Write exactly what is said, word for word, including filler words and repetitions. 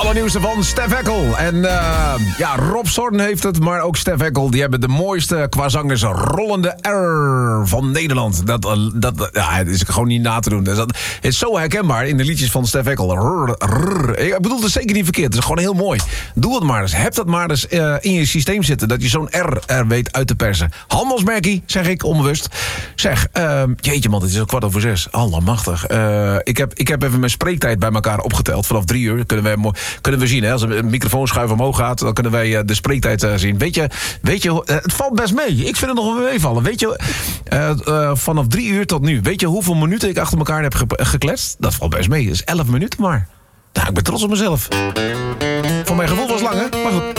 allernieuwste van Stef Eckel. En uh, ja, Rob Zorn heeft het, maar ook Stef Eckel. Die hebben de mooiste, qua zangers, rollende R van Nederland. Dat, uh, dat ja, het is gewoon niet na te doen. Dus dat het is zo herkenbaar in de liedjes van Stef Eckel. Rrr, rrr. Ik bedoel, het is zeker niet verkeerd. Het is gewoon heel mooi. Doe het maar eens. Heb dat maar eens uh, in je systeem zitten. Dat je zo'n R er weet uit te persen. Handelsmerkie, zeg ik onbewust. Zeg, uh, jeetje man, het is al kwart over zes. Allemachtig. Uh, ik, heb, ik heb even mijn spreektijd bij elkaar opgeteld. Vanaf drie uur kunnen we, kunnen we zien. Hè? Als een microfoonschuif omhoog gaat, dan kunnen wij uh, de spreektijd uh, zien. Weet je, weet je uh, het valt best mee. Ik vind het nog wel meevallen. Weet je, uh, uh, vanaf drie uur tot nu. Weet je hoeveel minuten ik achter elkaar heb ge- gekletst? Dat valt best mee. Dat is elf minuten maar. Nou, ik ben trots op mezelf. Voor mijn gevoel was het lang, hè? Maar goed.